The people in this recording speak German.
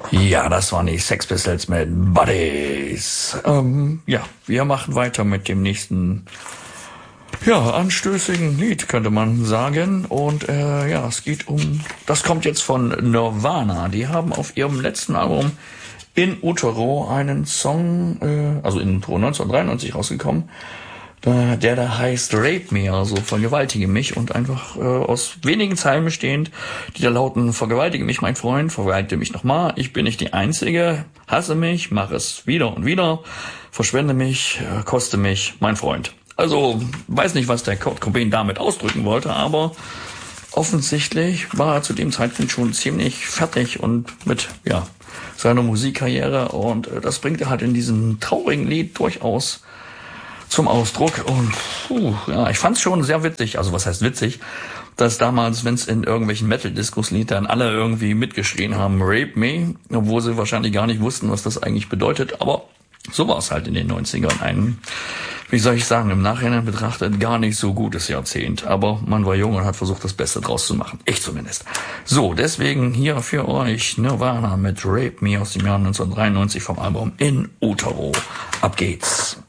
Ja, das waren die Sex Pistols mit Buddies. Ja, wir machen weiter mit dem nächsten, ja, anstößigen Lied, könnte man sagen. Und ja, es geht das kommt jetzt von Nirvana. Die haben auf ihrem letzten Album In Utero einen Song, also in Utero 1993 rausgekommen, der da heißt Rape Me, also vergewaltige mich, und einfach aus wenigen Zeilen bestehend, die da lauten: Vergewaltige mich, mein Freund, vergewaltige mich nochmal, ich bin nicht die Einzige, hasse mich, mach es wieder und wieder, verschwende mich, koste mich, mein Freund. Also, weiß nicht, was der Kurt Cobain damit ausdrücken wollte, aber offensichtlich war er zu dem Zeitpunkt schon ziemlich fertig und mit, ja, seiner Musikkarriere, und das bringt er halt in diesem traurigen Lied durchaus zum Ausdruck. Und ja, ich fand's schon sehr witzig, also was heißt witzig, dass damals, wenn es in irgendwelchen Metal-Discos-Liedern alle irgendwie mitgeschrien haben, Rape Me, obwohl sie wahrscheinlich gar nicht wussten, was das eigentlich bedeutet, aber so war es halt in den 90ern. Ein, wie soll ich sagen, im Nachhinein betrachtet gar nicht so gutes Jahrzehnt, aber man war jung und hat versucht, das Beste draus zu machen. Ich zumindest. So, deswegen hier für euch Nirvana mit Rape Me aus dem Jahr 1993 vom Album In Utero. Ab geht's.